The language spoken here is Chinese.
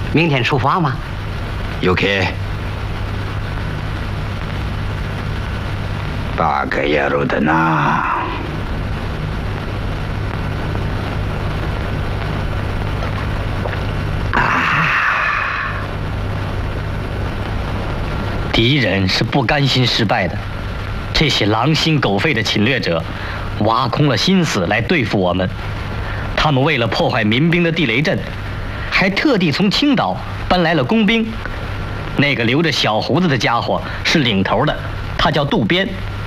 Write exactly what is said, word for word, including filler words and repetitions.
明天出发吗？ 有去。八个野路的呢。 敌人是不甘心失败的，这些狼心狗肺的侵略者，挖空了心思来对付我们。他们为了破坏民兵的地雷阵，还特地从青岛搬来了工兵。那个留着小胡子的家伙是领头的，他叫渡边。